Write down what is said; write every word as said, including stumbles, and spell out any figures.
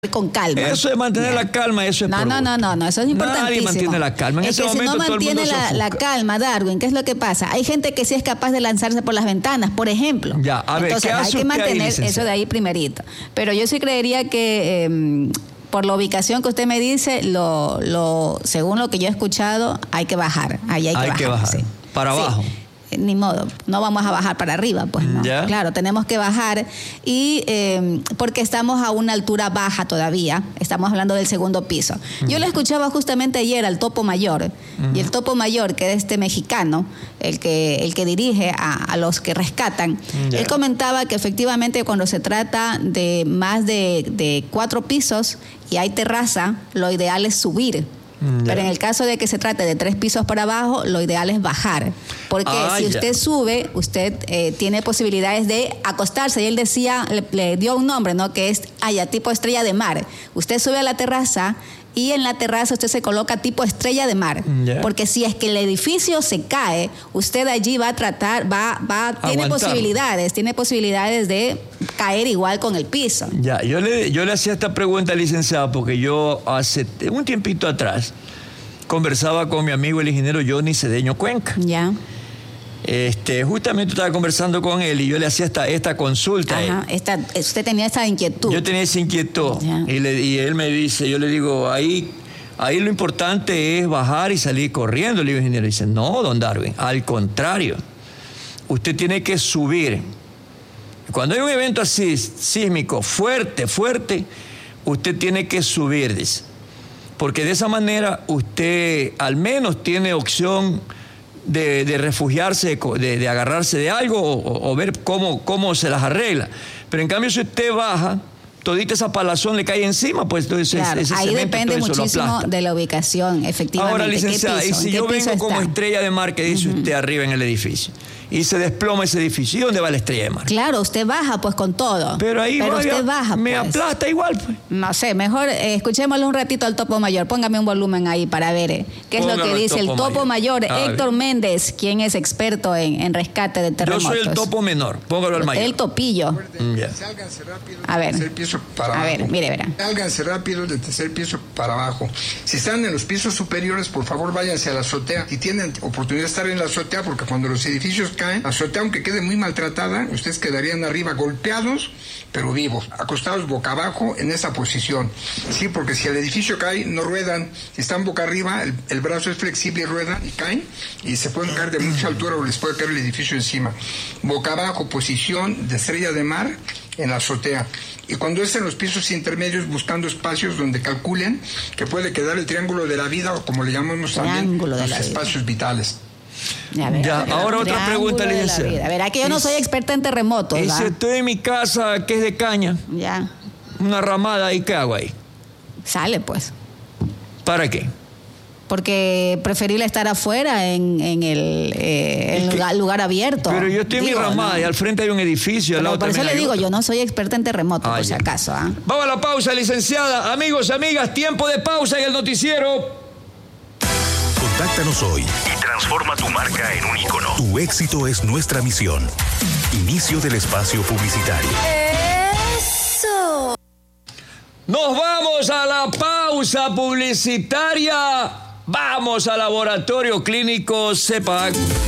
con calma. Eso de mantener ya. la calma, eso es No, no, no, no, no, eso es importantísimo. Nadie mantiene la calma. En es ese que momento si no todo el mundo mantiene se la, la ofusca. calma, Darwin, ¿qué es lo que pasa? Hay gente que sí es capaz de lanzarse por las ventanas, por ejemplo. Ya, a ver, Entonces ¿qué hace hay que usted mantener ahí, eso licenciada? de ahí primerito. Pero yo sí creería que eh, por la ubicación que usted me dice, lo, lo, según lo que yo he escuchado, hay que bajar. Ahí hay que Hay bajar. que bajar. Sí. Para Sí. abajo. Ni modo, no vamos a bajar para arriba, pues no. ¿Ya? Claro, tenemos que bajar y eh, porque estamos a una altura baja todavía, estamos hablando del segundo piso. Uh-huh. Yo le escuchaba justamente ayer al Topo Mayor, uh-huh. y el Topo Mayor, que es este mexicano, el que, el que dirige a, a los que rescatan, yeah. él comentaba que efectivamente cuando se trata de más de, de cuatro pisos y hay terraza, lo ideal es subir. Yeah. Pero en el caso de que se trate de tres pisos para abajo, lo ideal es bajar. Porque ah, si usted yeah. sube, usted eh, tiene posibilidades de acostarse. Y él decía, le, le dio un nombre, ¿no? Que es allá, tipo estrella de mar. Usted sube a la terraza y en la terraza usted se coloca tipo estrella de mar. Yeah. Porque si es que el edificio se cae, usted allí va a tratar, va, va, tiene posibilidades, tiene posibilidades de caer igual con el piso. Ya, yo le, yo le hacía esta pregunta al licenciado porque yo hace un tiempito atrás conversaba con mi amigo el ingeniero Johnny Cedeño Cuenca. Ya. Este, justamente estaba conversando con él y yo le hacía esta, esta consulta. Ajá, esta, usted tenía esa inquietud. Yo tenía esa inquietud y, le, y él me dice, yo le digo, ahí, ahí lo importante es bajar y salir corriendo. Le digo, ingeniero, dice, no, don Darwin, al contrario, usted tiene que subir. Cuando hay un evento así, sísmico, fuerte, fuerte, usted tiene que subir, dice. Porque de esa manera usted al menos tiene opción de, de refugiarse, de, de agarrarse de algo o, o ver cómo, cómo se las arregla. Pero en cambio, si usted baja, todita esa palazón le cae encima, pues entonces claro, ese ahí cemento, depende todo eso muchísimo de la ubicación, efectivamente. Ahora, licenciada, y si yo vengo como está? estrella de mar que dice uh-huh. usted arriba en el edificio, y se desploma ese edificio, ¿y dónde va la estrella de mar? Claro, usted baja pues con todo. Pero ahí Pero vaya, usted baja, me pues. aplasta igual, pues. No sé, mejor eh, escuchémosle un ratito al Topo Mayor. Póngame un volumen ahí para ver eh, qué Póngalo es lo que dice el Topo, el topo Mayor, mayor Héctor Méndez, quien es experto en, en rescate de terremotos. Yo soy el Topo menor, póngalo al mayor. El Topillo. Mm, yeah. Sálganse rápido a ver, del tercer piso para a abajo. ver, mire, verá. Sálganse rápido del tercer piso para abajo. Si están en los pisos superiores, por favor váyanse a la azotea. Si tienen oportunidad de estar en la azotea, porque cuando los edificios caen, la azotea, aunque quede muy maltratada, ustedes quedarían arriba golpeados, pero vivos, acostados boca abajo en esa posición. Sí, porque si el edificio cae, no ruedan. Si están boca arriba, el, el brazo es flexible y ruedan y caen, y se pueden caer de mucha altura o les puede caer el edificio encima. Boca abajo, posición de estrella de mar en la azotea. Y cuando estén en los pisos intermedios, buscando espacios donde calculen que puede quedar el triángulo de la vida, o como le llamamos también, los espacios vitales. Ya, ver, ya, ver, ahora otra pregunta, licenciada. A ver, que yo no soy experta en terremotos. Y si estoy en mi casa, que es de caña, ya, una ramada, ¿y qué hago ahí? Sale, pues. ¿Para qué? Porque preferible estar afuera en, en el eh, en lugar, lugar abierto. Pero yo estoy digo, en mi ramada, ¿no? Y al frente hay un edificio. Al lado por eso le digo, otro. Yo no soy experta en terremotos, ah, por ya. si acaso. ¿eh? Vamos a la pausa, licenciada. Amigos, amigas, tiempo de pausa en el noticiero. Contáctanos hoy y transforma tu marca en un ícono. Tu éxito es nuestra misión. Inicio del espacio publicitario. ¡Eso! Nos vamos a la pausa publicitaria. Vamos al Laboratorio Clínico C E P A C.